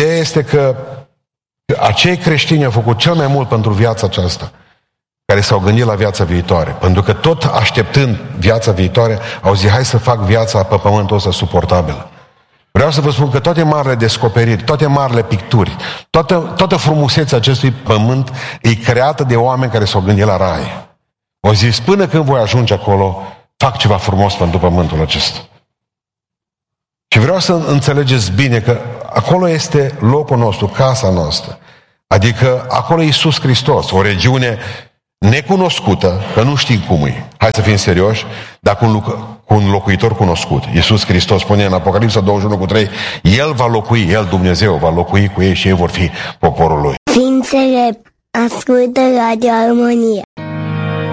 Ideea este că acei creștini au făcut cel mai mult pentru viața aceasta, care s-au gândit la viața viitoare. Pentru că tot așteptând viața viitoare, au zis, hai să fac viața pe pământul ăsta suportabilă. Vreau să vă spun că toate marile descoperiri, toate marile picturi, toată frumusețea acestui pământ e creată de oameni care s-au gândit la rai. Au zis, până când voi ajunge acolo, fac ceva frumos pentru pământul acesta. Și vreau să înțelegeți bine că acolo este locul nostru, casa noastră. Adică acolo e Iisus Hristos, o regiune necunoscută, că nu știm cum e. Hai să fim serioși, dar cu un locuitor cunoscut. Iisus Hristos spune în Apocalipsa 21:3, El va locui, El, Dumnezeu, va locui cu ei și ei vor fi poporul Lui. Ființele ascultă Radio Armonia.